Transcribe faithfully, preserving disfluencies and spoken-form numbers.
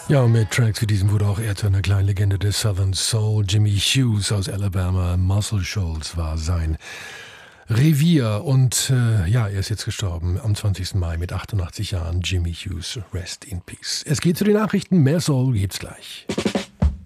Ja, und mit Tracks wie diesem wurde auch er zu einer kleinen Legende des Southern Soul. Jimmy Hughes aus Alabama, Muscle Shoals war sein Revier. Und äh, ja, er ist jetzt gestorben am zwanzigsten Mai mit achtundachtzig Jahren. Jimmy Hughes, rest in peace. Es geht zu den Nachrichten. Mehr Soul gibt's gleich.